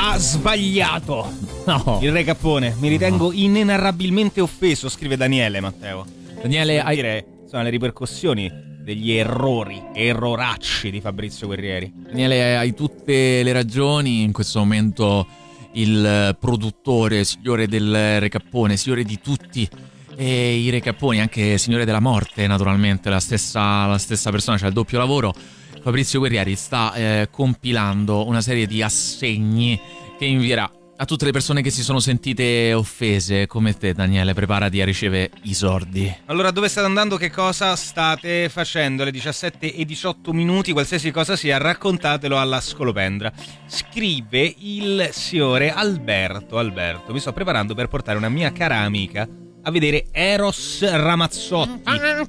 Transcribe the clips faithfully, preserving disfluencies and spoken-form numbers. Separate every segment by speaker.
Speaker 1: ha sbagliato.
Speaker 2: No.
Speaker 1: Il re Cappone, mi ritengo no. inenarrabilmente offeso, scrive Daniele Matteo.
Speaker 2: Daniele, hai...
Speaker 1: dire, sono le ripercussioni degli errori, erroracci di Fabrizio Guerrieri.
Speaker 2: Daniele, hai tutte le ragioni. In questo momento il produttore, signore del Re Cappone, signore di tutti e i Re Capponi, anche signore della morte, naturalmente, la stessa, la stessa persona, c'ha il doppio lavoro. Fabrizio Guerrieri sta eh, compilando una serie di assegni che invierà a tutte le persone che si sono sentite offese come te, Daniele. Preparati a ricevere i sordi.
Speaker 1: Allora, dove state andando? Che cosa state facendo? Alle diciassette e diciotto minuti, qualsiasi cosa sia, raccontatelo alla Scolopendra. Scrive il signore Alberto. Alberto, mi sto preparando per portare una mia cara amica a vedere Eros Ramazzotti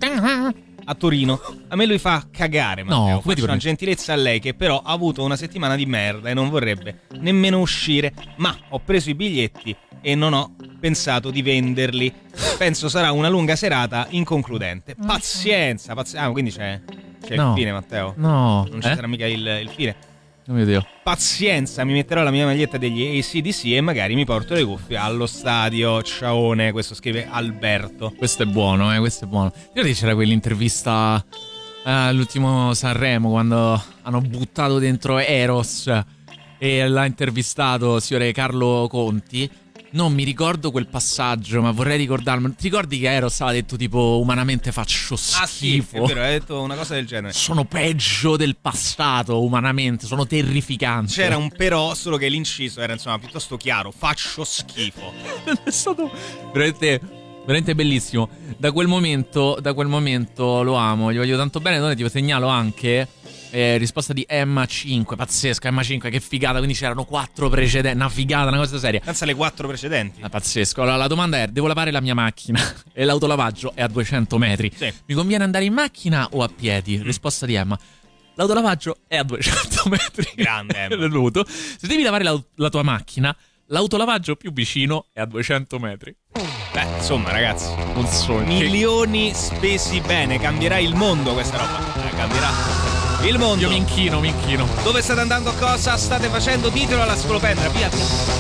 Speaker 1: a Torino. A me lui fa cagare, Matteo.
Speaker 2: No,
Speaker 1: faccio una gentilezza a lei, che però ha avuto una settimana di merda e non vorrebbe nemmeno uscire. Ma ho preso i biglietti e non ho pensato di venderli. Penso sarà una lunga serata inconcludente. Pazienza, pazienza. Ah, quindi c'è, c'è
Speaker 2: no.
Speaker 1: il fine, Matteo.
Speaker 2: No.
Speaker 1: Non ci
Speaker 2: eh?
Speaker 1: sarà mica il, il fine.
Speaker 2: Oh mio Dio.
Speaker 1: Pazienza, mi metterò la mia maglietta degli A C D C e magari mi porto le cuffie allo stadio. Ciaone, questo scrive Alberto.
Speaker 2: Questo è buono, eh, questo è buono. Io c'era quell'intervista eh, all'ultimo Sanremo, quando hanno buttato dentro Eros e l'ha intervistato il signore Carlo Conti. Non mi ricordo quel passaggio, ma vorrei ricordarmi. Ti ricordi che Eros aveva detto tipo umanamente faccio schifo?
Speaker 1: Ah sì, è vero, ha detto una cosa del genere.
Speaker 2: Sono peggio del passato umanamente, sono terrificante.
Speaker 1: C'era un però, solo che l'inciso era insomma piuttosto chiaro, faccio schifo.
Speaker 2: È stato veramente, veramente bellissimo. Da quel momento, da quel momento lo amo, gli voglio tanto bene. Donne, ti segnalo anche Eh, risposta di Emma cinque, pazzesca, Emma cinque, che figata. Quindi c'erano quattro precedenti, una figata, una cosa seria.
Speaker 1: Pensa alle quattro precedenti.
Speaker 2: Ah, pazzesco. Allora la domanda è: devo lavare la mia macchina e l'autolavaggio è a duecento metri,
Speaker 1: sì. Mi
Speaker 2: conviene andare in macchina o a piedi? Mm. Risposta di Emma: l'autolavaggio è a duecento metri.
Speaker 1: Grande Emma.
Speaker 2: Se devi lavare la, la tua macchina, l'autolavaggio più vicino è a duecento metri.
Speaker 1: Beh, insomma, ragazzi,
Speaker 2: un sogno.
Speaker 1: Milioni spesi bene, cambierà il mondo questa roba. Eh, cambierà il mondo.
Speaker 2: Io mi inchino, mi inchino.
Speaker 1: Dove state andando? Cosa state facendo? Ditelo alla Scolopendra, via, via.